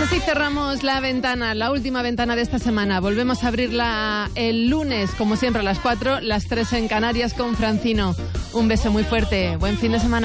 así cerramos la ventana, la última ventana de esta semana. Volvemos a abrirla el lunes, como siempre, a las 4, las 3 en Canarias con Francino. Un beso muy fuerte. Buen fin de semana.